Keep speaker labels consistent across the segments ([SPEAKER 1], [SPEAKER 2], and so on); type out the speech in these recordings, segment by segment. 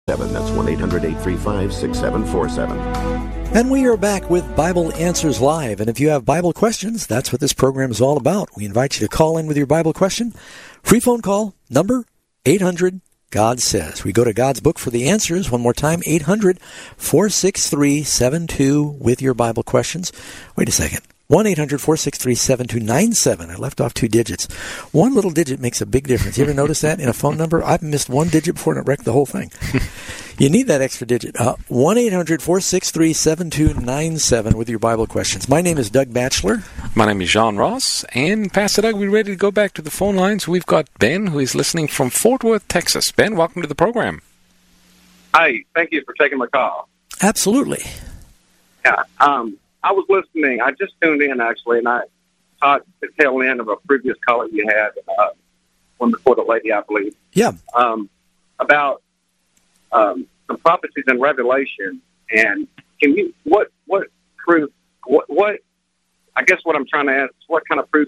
[SPEAKER 1] That's 1-800-835-6747.
[SPEAKER 2] And we are back with Bible Answers Live. And if you have Bible questions, that's what this program is all about. We invite you to call in with your Bible question. Free phone call, number 800-GOD Says. We go to God's Book for the answers. One more time, 800-463-72 with your Bible questions. Wait a second. 1-800-463-7297. I left off 2 digits. One little digit makes a big difference. You ever notice that in a phone number? I've missed 1 digit before and it wrecked the whole thing. You need that extra digit. 1-800-463-7297 with your Bible questions. My name is Doug Batchelor.
[SPEAKER 3] My name is John Ross. And Pastor Doug, we're ready to go back to the phone lines. We've got Ben, who is listening from Fort Worth, Texas. Ben, welcome to the program.
[SPEAKER 4] Hi, thank you for taking my call.
[SPEAKER 2] Absolutely.
[SPEAKER 4] Yeah, I was listening. I just tuned in, actually, and I caught the tail end of a previous call that you had, one before the lady, I believe.
[SPEAKER 2] Yeah.
[SPEAKER 4] About some prophecies in Revelation. And can you, what proof, I guess what I'm trying to ask is what kind of proof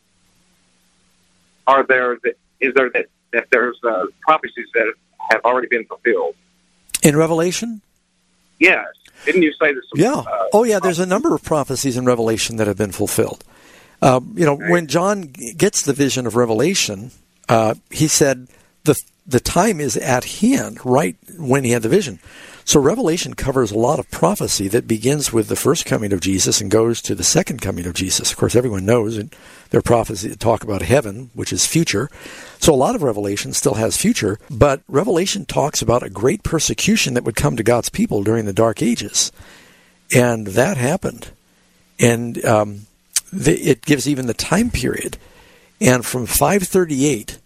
[SPEAKER 4] are there that there's prophecies that have already been fulfilled?
[SPEAKER 2] In Revelation?
[SPEAKER 4] Yes. Didn't you say this?
[SPEAKER 2] Yeah. There's a number of prophecies in Revelation that have been fulfilled. When John gets the vision of Revelation, he said the time is at hand right when he had the vision. So Revelation covers a lot of prophecy that begins with the first coming of Jesus and goes to the second coming of Jesus. Of course, everyone knows that there are prophecies that talk about heaven, which is future. So a lot of Revelation still has future, but Revelation talks about a great persecution that would come to God's people during the Dark Ages. And that happened. And it gives even the time period. And from 538...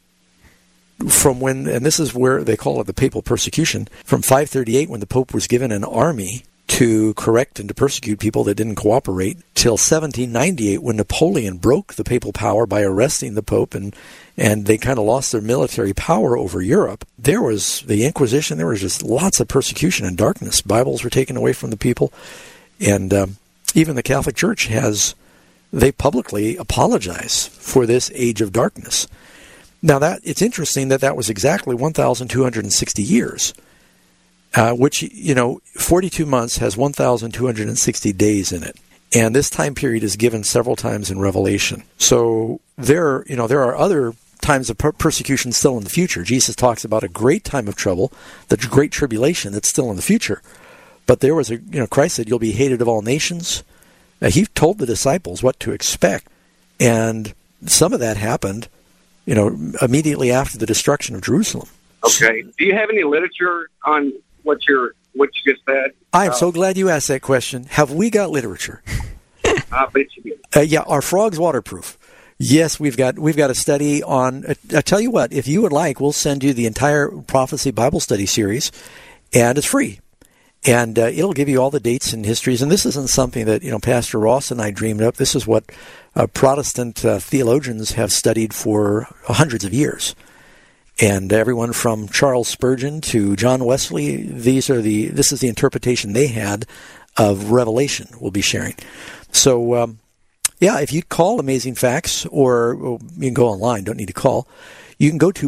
[SPEAKER 2] and this is where they call it the papal persecution, from 538 when the Pope was given an army to correct and to persecute people that didn't cooperate, till 1798 when Napoleon broke the papal power by arresting the Pope and they kind of lost their military power over Europe. There was the Inquisition, there was just lots of persecution and darkness. Bibles were taken away from the people, and even the Catholic Church they publicly apologize for this age of darkness. Now, it's interesting that was exactly 1,260 years, which, 42 months has 1,260 days in it. And this time period is given several times in Revelation. So there are other times of persecution still in the future. Jesus talks about a great time of trouble, the great tribulation that's still in the future. But there was Christ said, "You'll be hated of all nations." He told the disciples what to expect. And some of that happened immediately after the destruction of Jerusalem.
[SPEAKER 4] Okay. Do you have any literature on what you just said?
[SPEAKER 2] I'm so glad you asked that question. Have we got literature?
[SPEAKER 4] I bet you do.
[SPEAKER 2] Yeah, are frogs waterproof? Yes, we've got a study on. I tell you what, if you would like, we'll send you the entire Prophecy Bible Study series, and it's free. And it'll give you all the dates and histories. And this isn't something that Pastor Ross and I dreamed up. This is what Protestant theologians have studied for hundreds of years. And everyone from Charles Spurgeon to John Wesley, this is the interpretation they had of Revelation we'll be sharing. So, if you call Amazing Facts, or you can go online, don't need to call, you can go to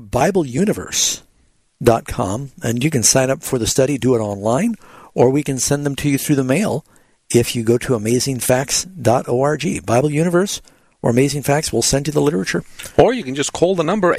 [SPEAKER 2] BibleUniverse.com, and you can sign up for the study, do it online, or we can send them to you through the mail if you go to AmazingFacts.org. Bible Universe or Amazing Facts will send you the literature.
[SPEAKER 3] Or you can just call the number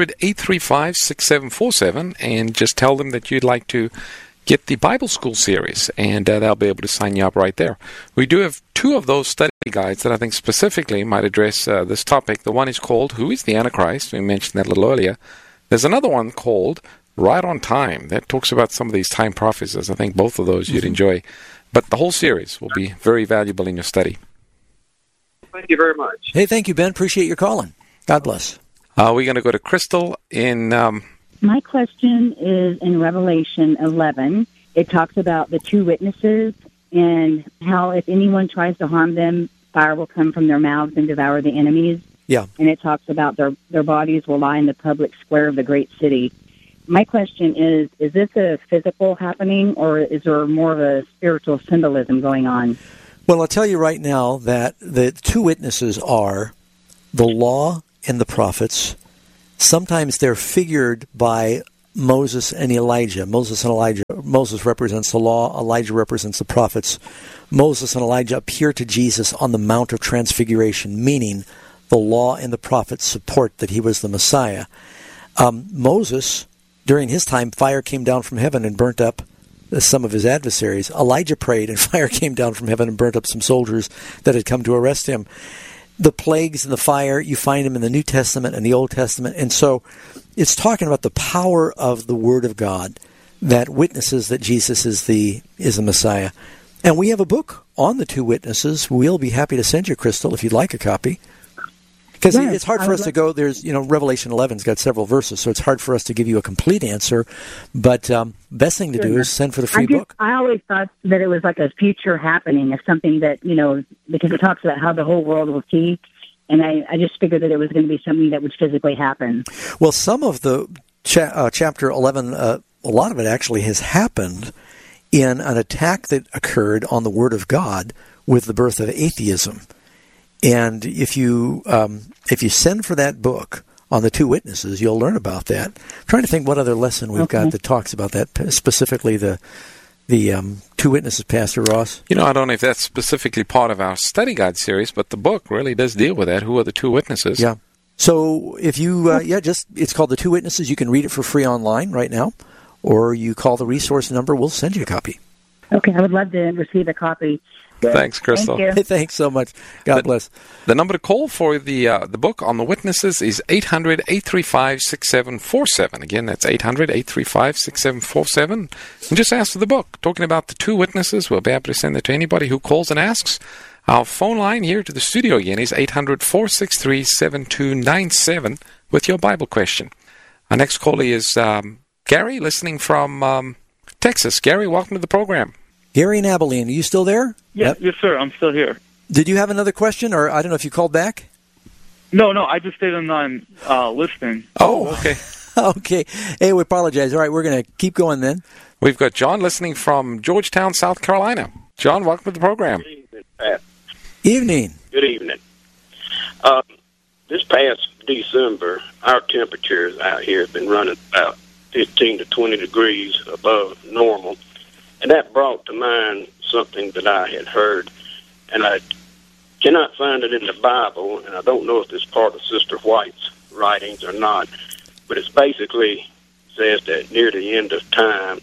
[SPEAKER 3] 800-835-6747 and just tell them that you'd like to get the Bible School series, and they'll be able to sign you up right there. We do have 2 of those study guides that I think specifically might address this topic. The one is called Who is the Antichrist? We mentioned that a little earlier. There's another one called Right on Time that talks about some of these time prophecies. I think both of those you'd enjoy. But the whole series will be very valuable in your study.
[SPEAKER 4] Thank you very much.
[SPEAKER 2] Hey, thank you, Ben. Appreciate your calling. God bless.
[SPEAKER 3] We're going to go to Crystal in...
[SPEAKER 5] My question is in Revelation 11. It talks about the 2 witnesses and how if anyone tries to harm them, fire will come from their mouths and devour the enemies.
[SPEAKER 2] Yeah.
[SPEAKER 5] And it talks about their bodies will lie in the public square of the great city. My question is this a physical happening, or is there more of a spiritual symbolism going on?
[SPEAKER 2] Well, I'll tell you right now that the 2 witnesses are the law and the prophets. Sometimes they're figured by Moses and Elijah. Moses represents the law. Elijah represents the prophets. Moses and Elijah appear to Jesus on the Mount of Transfiguration, meaning the law and the prophets support that he was the Messiah. Moses, during his time, fire came down from heaven and burnt up some of his adversaries. Elijah prayed, and fire came down from heaven and burnt up some soldiers that had come to arrest him. The plagues and the fire, you find them in the New Testament and the Old Testament. And so it's talking about the power of the Word of God that witnesses that Jesus is the Messiah. And we have a book on the two witnesses. We'll be happy to send you, Crystal, if you'd like a copy. Because it's hard for us to go. There's, Revelation 11's got several verses, so it's hard for us to give you a complete answer. But best thing to do is send for the free book.
[SPEAKER 5] I always thought that it was like a future happening, of something that, because it talks about how the whole world will see. And I just figured that it was going to be something that would physically happen.
[SPEAKER 2] Well, some of the chapter 11, a lot of it actually has happened in an attack that occurred on the Word of God with the birth of atheism. And if you send for that book on the two witnesses, you'll learn about that. I'm trying to think what other lesson we've got that talks about that, specifically the two witnesses, Pastor Ross.
[SPEAKER 3] I don't know if that's specifically part of our study guide series, but the book really does deal with that. Who are the two witnesses?
[SPEAKER 2] Yeah. So if you, it's called The Two Witnesses. You can read it for free online right now, or you call the resource number. We'll send you a copy.
[SPEAKER 5] Okay, I would love to receive a copy.
[SPEAKER 3] Thanks, Crystal.
[SPEAKER 5] Thank you.
[SPEAKER 2] Thanks so much. God bless.
[SPEAKER 3] The number to call for the book on the witnesses is 800-835-6747. Again, that's 800-835-6747. And just ask for the book. Talking about the two witnesses, we'll be able to send it to anybody who calls and asks. Our phone line here to the studio again is 800-463-7297 with your Bible question. Our next caller is Gary, listening from Texas. Gary, welcome to the program.
[SPEAKER 2] Gary in Abilene, are you still there?
[SPEAKER 1] Yes, sir. I'm still here.
[SPEAKER 2] Did you have another question, or I don't know if you called back?
[SPEAKER 1] No, I just stayed on listening.
[SPEAKER 3] Oh, okay.
[SPEAKER 2] Okay. Hey, we apologize. All right, we're going to keep going then.
[SPEAKER 3] We've got John listening from Georgetown, South Carolina. John, welcome to the program.
[SPEAKER 6] Good evening, Pat.
[SPEAKER 2] Evening.
[SPEAKER 6] Good evening. This past December, our temperatures out here have been running about 15 to 20 degrees above normal. And that brought to mind something that I had heard, and I cannot find it in the Bible, and I don't know if it's part of Sister White's writings or not, but it basically says that near the end of time,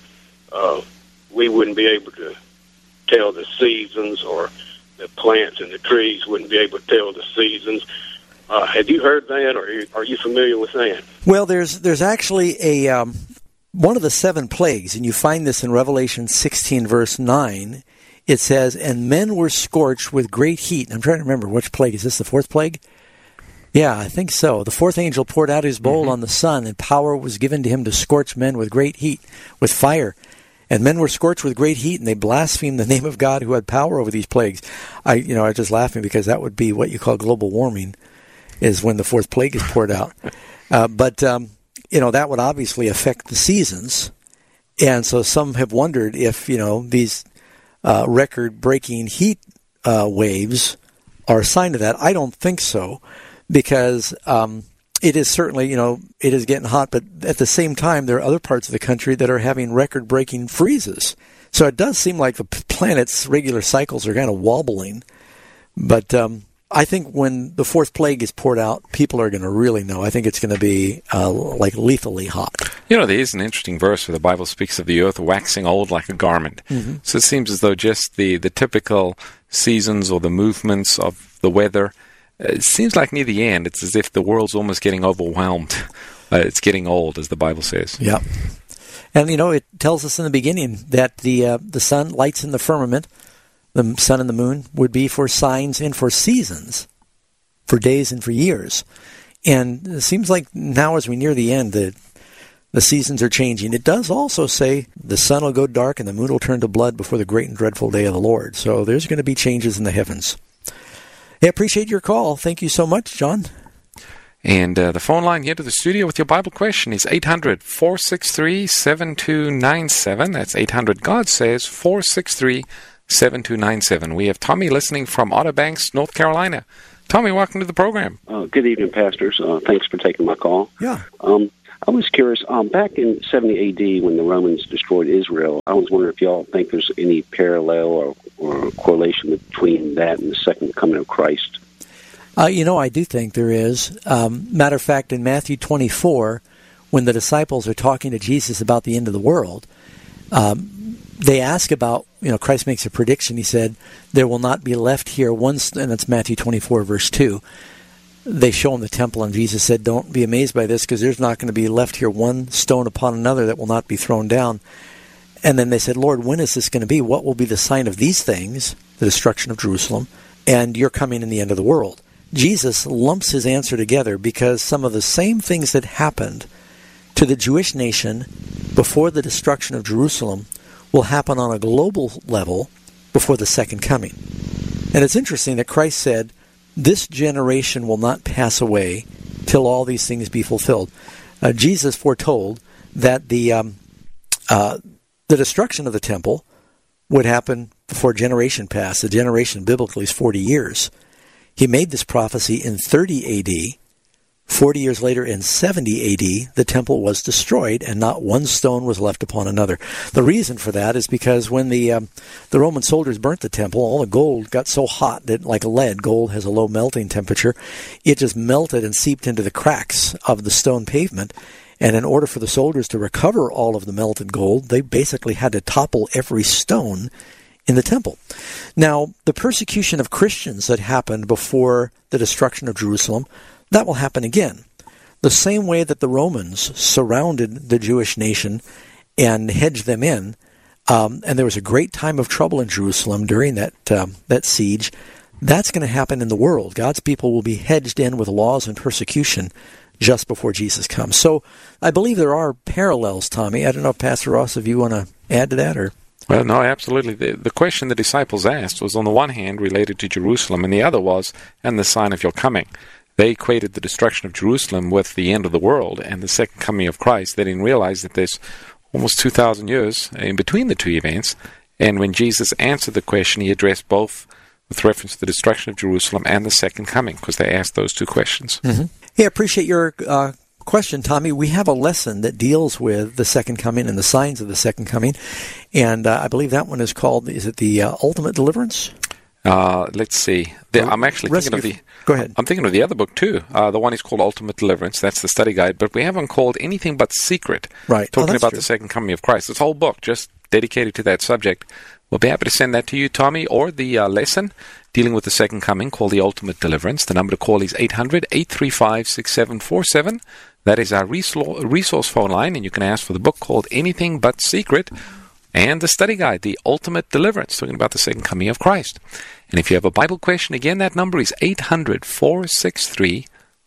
[SPEAKER 6] we wouldn't be able to tell the seasons, or the plants and the trees wouldn't be able to tell the seasons. Have you heard that, or are you familiar with that?
[SPEAKER 2] Well, there's actually a one of the 7 plagues, and you find this in Revelation 16, verse 9. It says, "And men were scorched with great heat." I'm trying to remember which plague. Is this the 4th plague? Yeah, I think so. The 4th angel poured out his bowl on the sun, and power was given to him to scorch men with great heat, with fire. And men were scorched with great heat, and they blasphemed the name of God who had power over these plagues. I was just laughing because that would be what you call global warming, is when the 4th plague is poured out. That would obviously affect the seasons. And so some have wondered if, these record-breaking heat waves are a sign of that. I don't think so, because it is certainly, it is getting hot, but at the same time, there are other parts of the country that are having record-breaking freezes. So it does seem like the planet's regular cycles are kind of wobbling. But I think when the 4th plague is poured out, people are going to really know. I think it's going to be like lethally hot.
[SPEAKER 3] There is an interesting verse where the Bible speaks of the earth waxing old like a garment. Mm-hmm. So it seems as though just the typical seasons or the movements of the weather, it seems like near the end, it's as if the world's almost getting overwhelmed. It's getting old, as the Bible says.
[SPEAKER 2] Yeah. And, it tells us in the beginning that the sun lights in the firmament. The sun and the moon would be for signs and for seasons, for days and for years. And it seems like now as we near the end, the seasons are changing. It does also say the sun will go dark and the moon will turn to blood before the great and dreadful day of the Lord. So there's going to be changes in the heavens. I appreciate your call. Thank you so much, John.
[SPEAKER 3] And the phone line here to the studio with your Bible question is 800-463-7297. That's 800-God-says-463-7297. 7297. We have Tommy listening from Outer Banks, North Carolina. Tommy, welcome to the program.
[SPEAKER 7] Good evening, pastors. Thanks for taking my call.
[SPEAKER 2] Yeah.
[SPEAKER 7] I was curious, back in 70 AD when the Romans destroyed Israel, I was wondering if y'all think there's any parallel or correlation between that and the second coming of Christ.
[SPEAKER 2] I do think there is. Matter of fact, in Matthew 24, when the disciples are talking to Jesus about the end of the world, they ask about, Christ makes a prediction. He said, there will not be left here one, and that's Matthew 24, verse 2. They show him the temple, and Jesus said, don't be amazed by this, because there's not going to be left here one stone upon another that will not be thrown down. And then they said, Lord, when is this going to be? What will be the sign of these things, the destruction of Jerusalem, and your coming in the end of the world? Jesus lumps his answer together because some of the same things that happened to the Jewish nation before the destruction of Jerusalem will happen on a global level before the second coming. And it's interesting that Christ said, this generation will not pass away till all these things be fulfilled. Jesus foretold that the destruction of the temple would happen before a generation passed. A generation biblically is 40 years. He made this prophecy in 30 A.D. 40 years later, in 70 A.D., the temple was destroyed, and not one stone was left upon another. The reason for that is because when the Roman soldiers burnt the temple, all the gold got so hot that, like lead, gold has a low melting temperature, it just melted and seeped into the cracks of the stone pavement. And in order for the soldiers to recover all of the melted gold, they basically had to topple every stone in the temple. Now, the persecution of Christians that happened before the destruction of Jerusalem, that will happen again. The same way that the Romans surrounded the Jewish nation and hedged them in, and there was a great time of trouble in Jerusalem during that siege, that's going to happen in the world. God's people will be hedged in with laws and persecution just before Jesus comes. So I believe there are parallels, Tommy. I don't know, Pastor Ross, if you want to add to that, or...
[SPEAKER 3] Well, no, absolutely. The question the disciples asked was on the one hand related to Jerusalem, and the other was, and the sign of your coming. They equated the destruction of Jerusalem with the end of the world and the second coming of Christ. They didn't realize that there's almost 2,000 years in between the two events. And when Jesus answered the question, he addressed both with reference to the destruction of Jerusalem and the second coming, because they asked those two questions.
[SPEAKER 2] Mm-hmm. Hey, I appreciate your question, Tommy. We have a lesson that deals with the second coming and the signs of the second coming. And I believe that one is called, is it the Ultimate Deliverance?
[SPEAKER 3] Let's see. I'm actually thinking of the...
[SPEAKER 2] Go ahead.
[SPEAKER 3] I'm thinking of the other book, too. The one is called Ultimate Deliverance. That's the study guide. But we have one called Anything But Secret.
[SPEAKER 2] Right.
[SPEAKER 3] Talking about the second coming of Christ. This whole book just dedicated to that subject. We'll be happy to send that to you, Tommy, or the lesson dealing with the second coming called The Ultimate Deliverance. The number to call is 800-835-6747. That is our resource phone line, and you can ask for the book called Anything But Secret and the study guide, The Ultimate Deliverance, talking about the second coming of Christ. And if you have a Bible question, again, that number is 800-463-7297.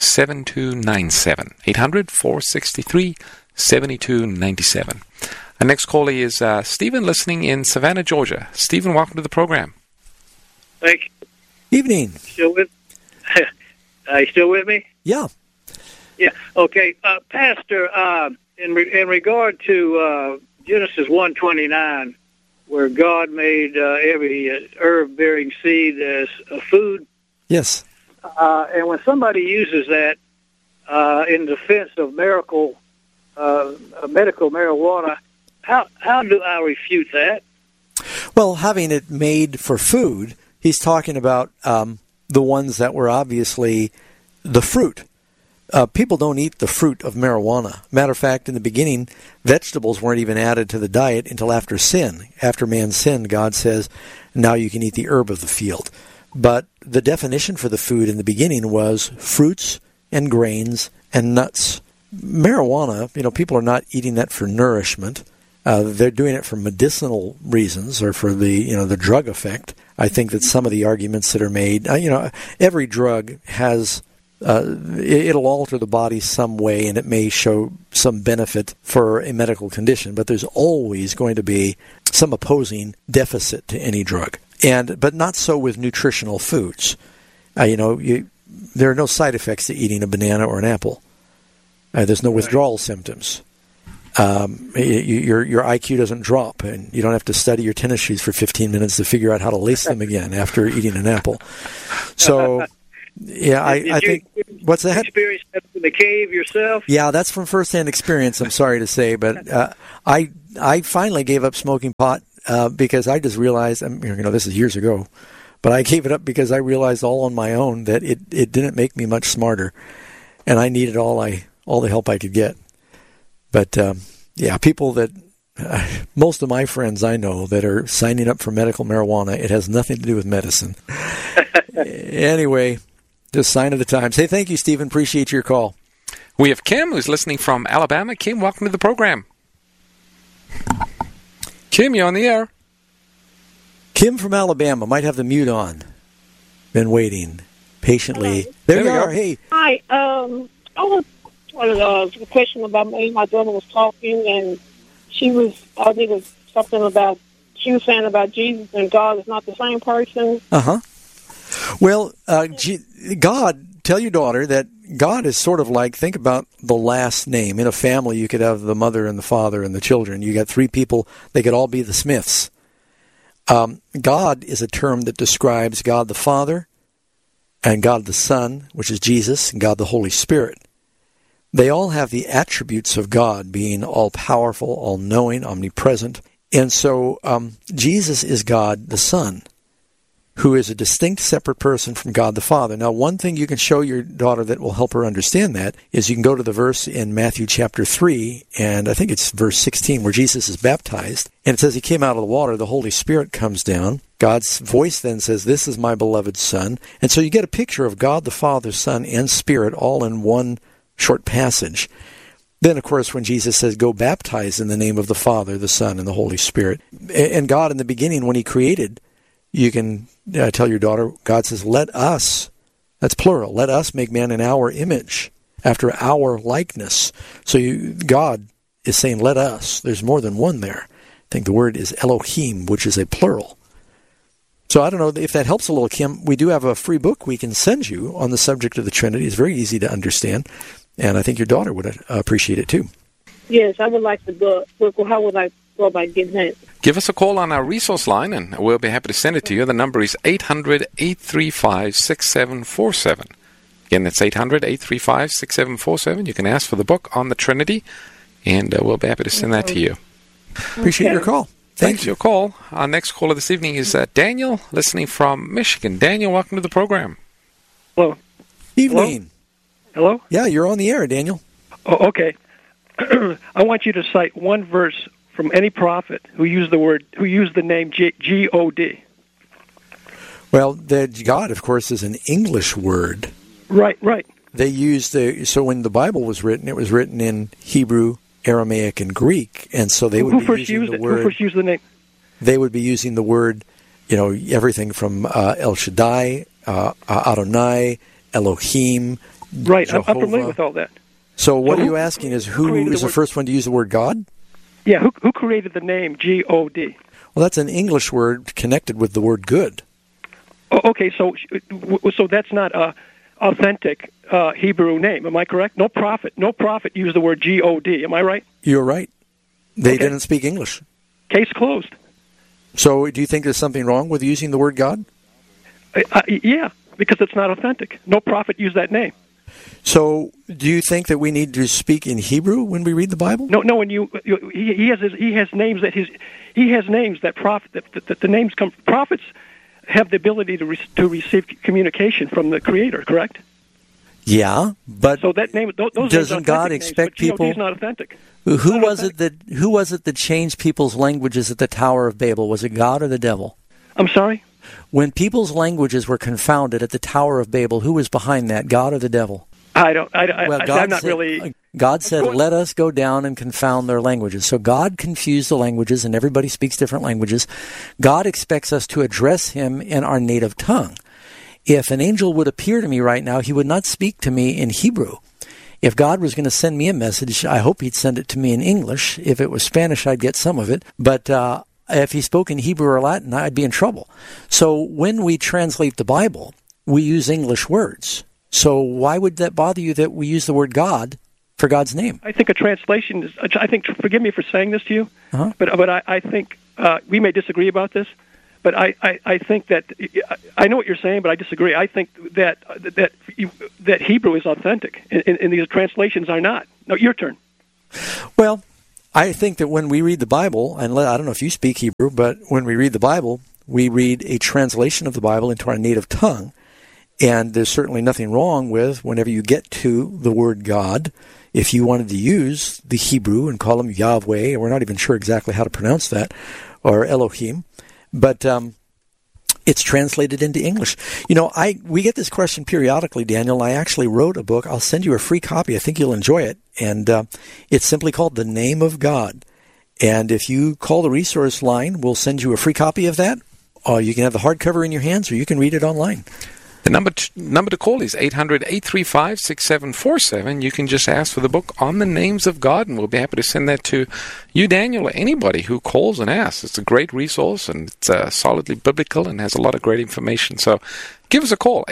[SPEAKER 3] 800-463-7297. Our next caller is Stephen, listening in Savannah, Georgia. Stephen, welcome to the program.
[SPEAKER 8] Thank you.
[SPEAKER 2] Evening.
[SPEAKER 8] Still with? Are you still with me?
[SPEAKER 2] Yeah.
[SPEAKER 8] Yeah. Okay, Pastor. In regard to Genesis 1:29, where God made every herb-bearing seed as a food.
[SPEAKER 2] Yes.
[SPEAKER 8] And when somebody uses that in defense of medical marijuana, how do I refute that?
[SPEAKER 2] Well, having it made for food, he's talking about the ones that were obviously the fruit. People don't eat the fruit of marijuana. Matter of fact, in the beginning, vegetables weren't even added to the diet until after sin. After man sinned, God says, now you can eat the herb of the field. But the definition for the food in the beginning was fruits and grains and nuts. Marijuana, people are not eating that for nourishment. They're doing it for medicinal reasons or for the drug effect. I think that some of the arguments that are made, every drug has... it'll alter the body some way, and it may show some benefit for a medical condition, but there's always going to be some opposing deficit to any drug. But not so with nutritional foods. There are no side effects to eating a banana or an apple. There's no withdrawal symptoms. Your IQ doesn't drop, and you don't have to study your tennis shoes for 15 minutes to figure out how to lace them again after eating an apple. So... Yeah, I think. What's that?
[SPEAKER 8] Experience that in the cave yourself?
[SPEAKER 2] Yeah, that's from firsthand experience. I'm sorry to say, but I finally gave up smoking pot because I just realized, this is years ago, but I gave it up because I realized all on my own that it didn't make me much smarter, and I needed all the help I could get. But people that most of my friends I know that are signing up for medical marijuana, it has nothing to do with medicine. Anyway, just sign of the times. Hey, thank you, Stephen. Appreciate your call.
[SPEAKER 3] We have Kim, who's listening from Alabama. Kim, welcome to the program. Kim, you're on the air.
[SPEAKER 2] Kim from Alabama might have the mute on. Been waiting patiently.
[SPEAKER 9] Hello.
[SPEAKER 2] There you are. Hey.
[SPEAKER 9] Hi. A question about me. My daughter was talking, and she was something about, she was saying about Jesus and God is not the same person.
[SPEAKER 2] Uh-huh. Well, God, tell your daughter that God is sort of like, think about the last name. In a family, you could have the mother and the father and the children. You got three people. They could all be the Smiths. God is a term that describes God the Father and God the Son, which is Jesus, and God the Holy Spirit. They all have the attributes of God, being all-powerful, all-knowing, omnipresent. And so Jesus is God the Son, who is a distinct, separate person from God the Father. Now, one thing you can show your daughter that will help her understand that is you can go to the verse in Matthew chapter 3, and I think it's verse 16, where Jesus is baptized. And it says he came out of the water, the Holy Spirit comes down. God's voice then says, "This is my beloved Son." And so you get a picture of God the Father, Son, and Spirit all in one short passage. Then, of course, when Jesus says, "Go baptize in the name of the Father, the Son, and the Holy Spirit." And God, in the beginning, when he created, you can tell your daughter, God says, "Let us," that's plural, "let us make man in our image, after our likeness." So God is saying, let us. There's more than one there. I think the word is Elohim, which is a plural. So I don't know if that helps a little, Kim. We do have a free book we can send you on the subject of the Trinity. It's very easy to understand, and I think your daughter would appreciate it too.
[SPEAKER 9] Yes, I would like the book. How would I go about getting it?
[SPEAKER 3] Give us a call on our resource line, and we'll be happy to send it to you. The number is 800-835-6747. Again, that's 800-835-6747. You can ask for the book on the Trinity, and we'll be happy to send that to you.
[SPEAKER 2] Appreciate your call.
[SPEAKER 3] Thanks for your call. Our next caller this evening is Daniel, listening from Michigan. Daniel, welcome to the program.
[SPEAKER 10] Hello.
[SPEAKER 2] Evening.
[SPEAKER 10] Hello?
[SPEAKER 2] Yeah, you're on the air, Daniel.
[SPEAKER 10] Oh, okay. I want you to cite one verse from any prophet who used the name G-O-D.
[SPEAKER 2] Well, God, of course, is an English word.
[SPEAKER 10] Right.
[SPEAKER 2] They used so when the Bible was written, it was written in Hebrew, Aramaic, and Greek, and so they would be using the word.
[SPEAKER 10] Who first used the name?
[SPEAKER 2] They would be using the word, everything from El Shaddai, Adonai, Elohim.
[SPEAKER 10] Right,
[SPEAKER 2] Jehovah.
[SPEAKER 10] I'm familiar with all that.
[SPEAKER 2] So what are you asking is who is the first one to use the word God?
[SPEAKER 10] Yeah, who created the name G-O-D?
[SPEAKER 2] Well, that's an English word connected with the word good.
[SPEAKER 10] Oh, okay, so that's not a authentic Hebrew name, am I correct? No prophet used the word G-O-D, am I right?
[SPEAKER 2] You're right. They didn't speak English.
[SPEAKER 10] Case closed.
[SPEAKER 2] So do you think there's something wrong with using the word God?
[SPEAKER 10] Yeah, because it's not authentic. No prophet used that name.
[SPEAKER 2] So, do you think that we need to speak in Hebrew when we read the Bible?
[SPEAKER 10] No. When he has names that the names come. Prophets have the ability to receive communication from the Creator. Correct?
[SPEAKER 2] Yeah, but
[SPEAKER 10] so that name. Those
[SPEAKER 2] doesn't God expect
[SPEAKER 10] names,
[SPEAKER 2] people?
[SPEAKER 10] He's not authentic.
[SPEAKER 2] Who was it that changed people's languages at the Tower of Babel? Was it God or the devil?
[SPEAKER 10] I'm sorry?
[SPEAKER 2] When people's languages were confounded at the Tower of Babel, who was behind that, God or the devil?
[SPEAKER 10] I'm not really...
[SPEAKER 2] God said, let us go down and confound their languages. So God confused the languages, and everybody speaks different languages. God expects us to address him in our native tongue. If an angel would appear to me right now, he would not speak to me in Hebrew. If God was going to send me a message, I hope he'd send it to me in English. If it was Spanish, I'd get some of it. But if he spoke in Hebrew or Latin, I'd be in trouble. So when we translate the Bible, we use English words. So why would that bother you that we use the word God for God's name?
[SPEAKER 10] I think a translation is... forgive me for saying this to you, but I think we may disagree about this, But I think that I know what you're saying, but I disagree. I think that Hebrew is authentic, and these translations are not. No, your turn.
[SPEAKER 2] Well, I think that when we read the Bible, and I don't know if you speak Hebrew, but when we read the Bible, we read a translation of the Bible into our native tongue. And there's certainly nothing wrong with, whenever you get to the word God, if you wanted to use the Hebrew and call him Yahweh, we're not even sure exactly how to pronounce that, or Elohim, but it's translated into English. You know, we get this question periodically, Daniel. I actually wrote a book. I'll send you a free copy. I think you'll enjoy it. And it's simply called The Name of God. And if you call the resource line, we'll send you a free copy of that. You can have the hardcover in your hands, or you can read it online.
[SPEAKER 3] The number to call is 800-835-6747. You can just ask for the book On the Names of God, and we'll be happy to send that to you, Daniel, or anybody who calls and asks. It's a great resource, and it's solidly biblical and has a lot of great information. So give us a call,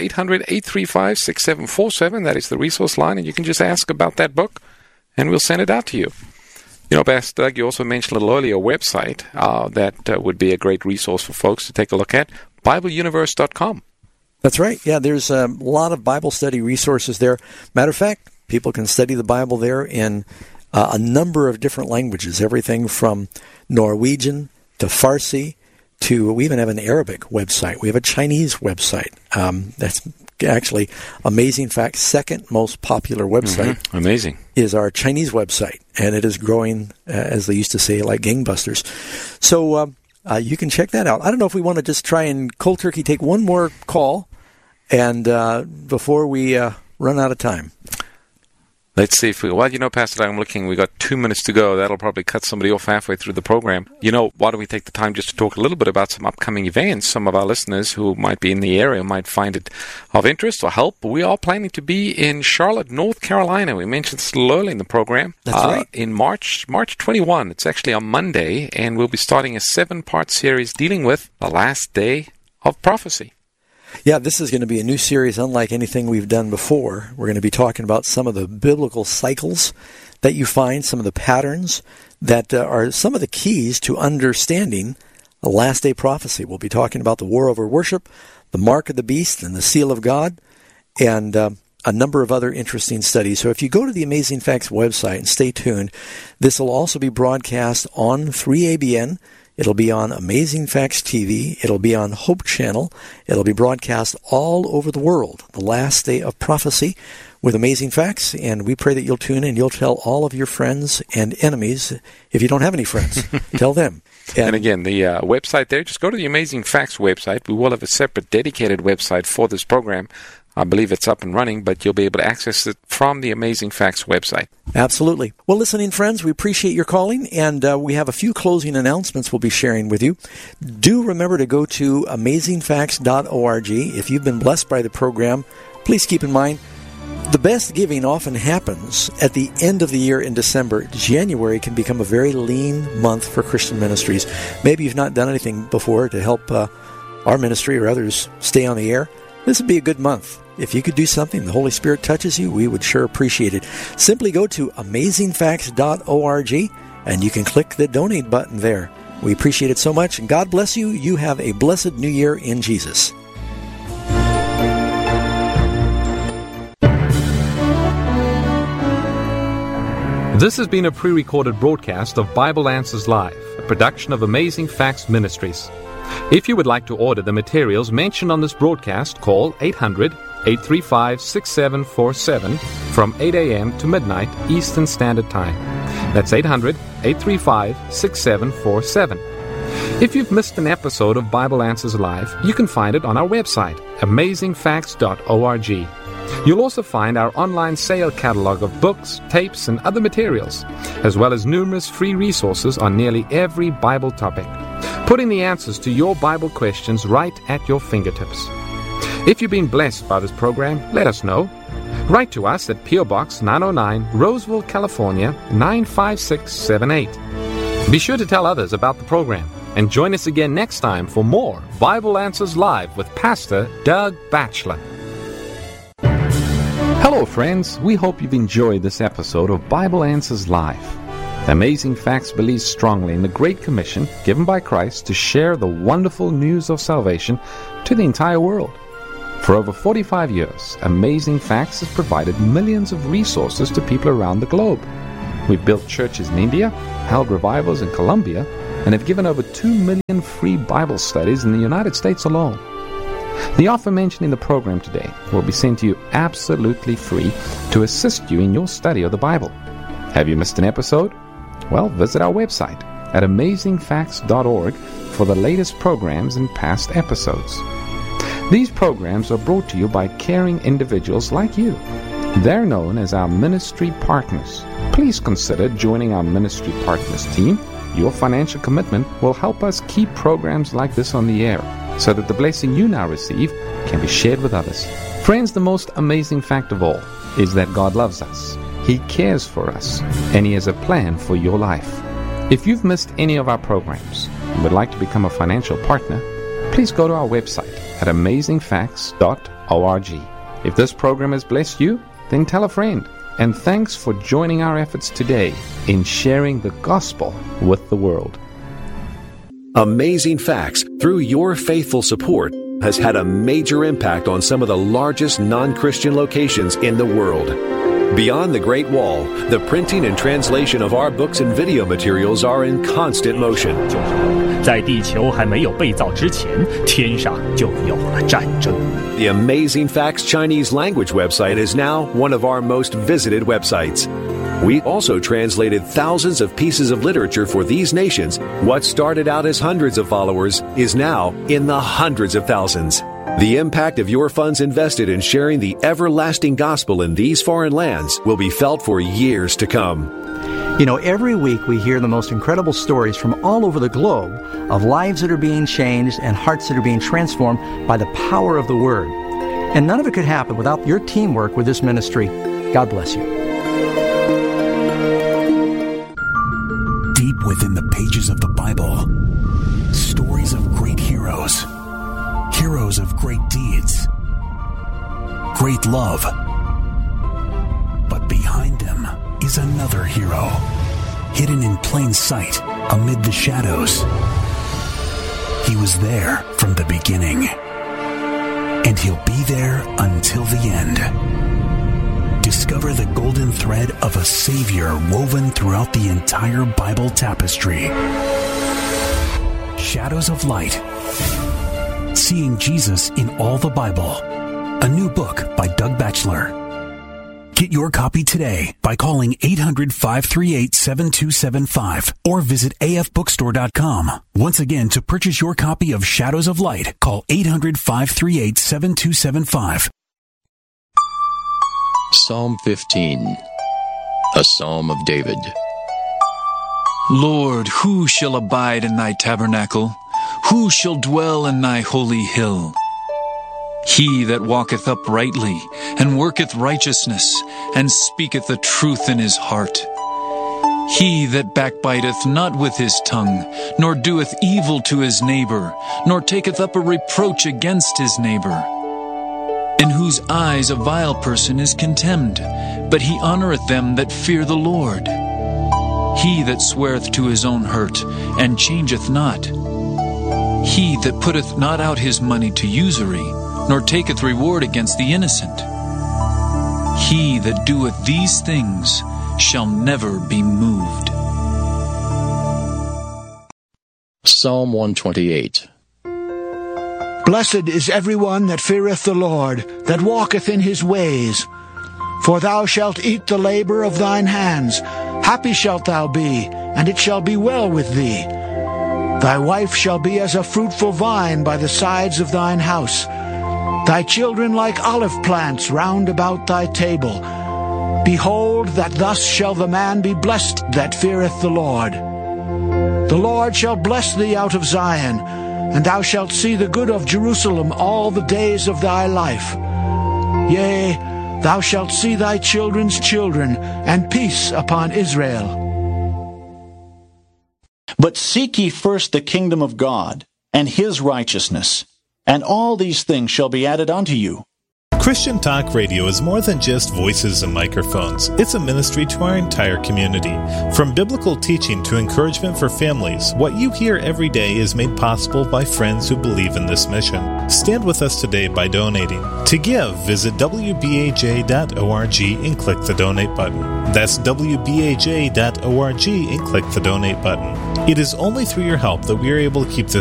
[SPEAKER 3] 800-835-6747. That is the resource line, and you can just ask about that book, and we'll send it out to you. You know, Pastor Doug, you also mentioned a little earlier a website that would be a great resource for folks to take a look at, BibleUniverse.com.
[SPEAKER 2] That's right. Yeah, there's a lot of Bible study resources there. Matter of fact, people can study the Bible there in a number of different languages, everything from Norwegian to Farsi to, we even have an Arabic website. We have a Chinese website. That's actually, Amazing Facts' second most popular website.
[SPEAKER 3] Mm-hmm. Amazing.
[SPEAKER 2] Is our Chinese website, and it is growing, as they used to say, like gangbusters. So you can check that out. I don't know if we want to just try and cold turkey take one more call, and before we run out of time.
[SPEAKER 3] Let's see if we... Well, you know, Pastor, I'm looking, we got 2 minutes to go. That'll probably cut somebody off halfway through the program. You know, why don't we take the time just to talk a little bit about some upcoming events? Some of our listeners who might be in the area might find it of interest or help. We are planning to be in Charlotte, North Carolina. We mentioned this a little early in the program.
[SPEAKER 2] That's right.
[SPEAKER 3] In March 21. It's actually on Monday, and we'll be starting a 7-part series dealing with the last day of prophecy.
[SPEAKER 2] Yeah, this is going to be a new series unlike anything we've done before. We're going to be talking about some of the biblical cycles that you find, some of the patterns that are some of the keys to understanding the last day prophecy. We'll be talking about the war over worship, the mark of the beast, and the seal of God, and a number of other interesting studies. So if you go to the Amazing Facts website and stay tuned, this will also be broadcast on 3ABN. It'll be on Amazing Facts TV. It'll be on Hope Channel. It'll be broadcast all over the world, the last day of prophecy with Amazing Facts. And we pray that you'll tune in. You'll tell all of your friends and enemies. If you don't have any friends, tell them.
[SPEAKER 3] And again, the website there, just go to the Amazing Facts website. We will have a separate dedicated website for this program. I believe it's up and running, but you'll be able to access it from the Amazing Facts website.
[SPEAKER 2] Absolutely. Well, listening friends, we appreciate your calling, and we have a few closing announcements we'll be sharing with you. Do remember to go to amazingfacts.org. If you've been blessed by the program, please keep in mind, the best giving often happens at the end of the year in December. January can become a very lean month for Christian ministries. Maybe you've not done anything before to help our ministry or others stay on the air. This would be a good month. If you could do something, the Holy Spirit touches you, we would sure appreciate it. Simply go to amazingfacts.org, and you can click the donate button there. We appreciate it so much, and God bless you. You have a blessed new year in Jesus.
[SPEAKER 11] This has been a pre-recorded broadcast of Bible Answers Live, a production of Amazing Facts Ministries. If you would like to order the materials mentioned on this broadcast, call 800-835-6747 from 8 a.m. to midnight Eastern Standard Time. That's 800-835-6747. If you've missed an episode of Bible Answers Live, you can find it on our website, amazingfacts.org. You'll also find our online sale catalog of books, tapes, and other materials, as well as numerous free resources on nearly every Bible topic, putting the answers to your Bible questions right at your fingertips. If you've been blessed by this program, let us know. Write to us at P.O. Box 909, Roseville, California, 95678. Be sure to tell others about the program, and join us again next time for more Bible Answers Live with Pastor Doug Batchelor. Hello, friends. We hope you've enjoyed this episode of Bible Answers Live. Amazing Facts believes strongly in the Great Commission given by Christ to share the wonderful news of salvation to the entire world. For over 45 years, Amazing Facts has provided millions of resources to people around the globe. We've built churches in India, held revivals in Colombia, and have given over 2 million free Bible studies in the United States alone. The offer mentioned in the program today will be sent to you absolutely free to assist you in your study of the Bible. Have you missed an episode? Well, visit our website at amazingfacts.org for the latest programs and past episodes. These programs are brought to you by caring individuals like you. They're known as our ministry partners. Please consider joining our ministry partners team. Your financial commitment will help us keep programs like this on the air, so that the blessing you now receive can be shared with others. Friends, the most amazing fact of all is that God loves us. He cares for us, and He has a plan for your life. If you've missed any of our programs and would like to become a financial partner, please go to our website at amazingfacts.org. If this program has blessed you, then tell a friend. And thanks for joining our efforts today in sharing the gospel with the world.
[SPEAKER 12] Amazing Facts, through your faithful support, has had a major impact on some of the largest non-Christian locations in the world. Beyond the Great Wall, the printing and translation of our books and video materials are in constant motion.
[SPEAKER 13] 在地球还没有被造之前，天上就有了战争。
[SPEAKER 12] The Amazing Facts Chinese language website is now one of our most visited websites. We also translated thousands of pieces of literature for these nations. What started out as hundreds of followers is now in the hundreds of thousands. The impact of your funds invested in sharing the everlasting gospel in these foreign lands will be felt for years to come.
[SPEAKER 14] You know, every week we hear the most incredible stories from all over the globe of lives that are being changed and hearts that are being transformed by the power of the Word. And none of it could happen without your teamwork with this ministry. God bless you.
[SPEAKER 15] Deep within the pages of the Bible, stories of great heroes, heroes of great deeds, great love. But behind them is another hero, hidden in plain sight amid the shadows. He was there from the beginning, and he'll be there until the end. Discover the golden thread of a Savior woven throughout the entire Bible tapestry. Shadows of Light. Seeing Jesus in all the Bible. A new book by Doug Batchelor. Get your copy today by calling 800-538-7275 or visit afbookstore.com. Once again, to purchase your copy of Shadows of Light, call 800-538-7275.
[SPEAKER 16] Psalm 15, a Psalm of David.
[SPEAKER 17] Lord, who shall abide in thy tabernacle? Who shall dwell in thy holy hill? He that walketh uprightly, and worketh righteousness, and speaketh the truth in his heart. He that backbiteth not with his tongue, nor doeth evil to his neighbor, nor taketh up a reproach against his neighbor. In whose eyes a vile person is contemned, but he honoureth them that fear the Lord. He that sweareth to his own hurt, and changeth not. He that putteth not out his money to usury, nor taketh reward against the innocent. He that doeth these things shall never be moved.
[SPEAKER 16] Psalm 128.
[SPEAKER 18] Blessed is everyone that feareth the Lord, that walketh in his ways. For thou shalt eat the labor of thine hands. Happy shalt thou be, and it shall be well with thee. Thy wife shall be as a fruitful vine by the sides of thine house. Thy children like olive plants round about thy table. Behold, that thus shall the man be blessed that feareth the Lord. The Lord shall bless thee out of Zion, and thou shalt see the good of Jerusalem all the days of thy life. Yea, thou shalt see thy children's children, and peace upon Israel.
[SPEAKER 19] But seek ye first the kingdom of God, and his righteousness, and all these things shall be added unto you.
[SPEAKER 20] Christian Talk Radio is more than just voices and microphones. It's a ministry to our entire community. From biblical teaching to encouragement for families, what you hear every day is made possible by friends who believe in this mission. Stand with us today by donating. To give, visit wbaj.org and click the donate button. That's wbaj.org and click the donate button. It is only through your help that we are able to keep this